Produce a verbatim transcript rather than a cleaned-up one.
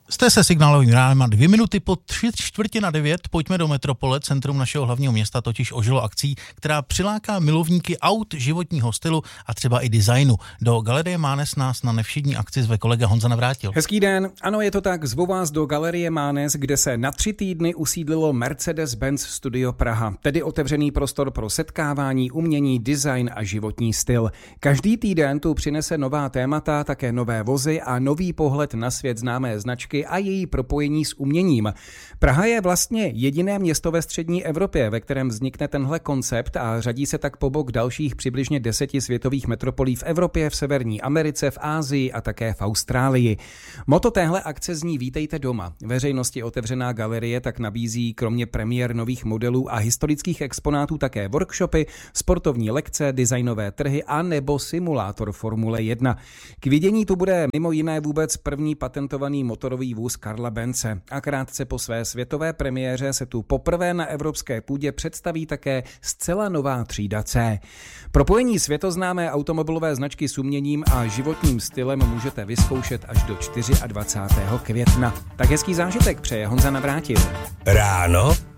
Jste se Signálovým ránem a dvě minuty po tři čtvrtě na devět pojďme do metropole. Centrum našeho hlavního města totiž ožilo akcí, která přiláká milovníky aut, životního stylu a třeba i designu. Do Galerie Mánes nás na nevšední akci zve kolega Honza Navrátil. Hezký den, ano, je to tak, zvu vás do Galerie Mánes, kde se na tři týdny usídlilo Mercedes-Benz Studio Praha, tedy otevřený prostor pro setkávání, umění, design a životní styl. Každý týden tu přinese nová témata, také nové vozy a nový pohled na svět známé značky a její propojení s uměním. Praha je vlastně jediné město ve střední Evropě, ve kterém vznikne tenhle koncept a řadí se tak po bok dalších přibližně deseti světových metropolí v Evropě, v Severní Americe, v Asii a také v Austrálii. Motto téhle akce zní Vítejte doma. Veřejnosti otevřená galerie tak nabízí kromě premiér nových modelů a historických exponátů také workshopy, sportovní lekce, designové trhy a nebo simulátor Formule jedna. K vidění tu bude mimo jiné vůbec první patentovaný motorový vůz Karla Bence. A krátce po své světové premiéře se tu poprvé na evropské půdě představí také zcela nová třída C. Propojení světoznámé automobilové značky s uměním a životním stylem můžete vyzkoušet až do dvacátého čtvrtého května. Tak hezký zážitek přeje Honza Navrátil. Ráno